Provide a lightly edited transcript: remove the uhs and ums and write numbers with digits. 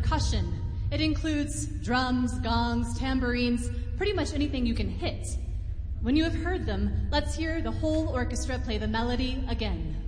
percussion. It includes drums, gongs, tambourines, pretty much anything you can hit. When you have heard them, let's hear the whole orchestra play the melody again.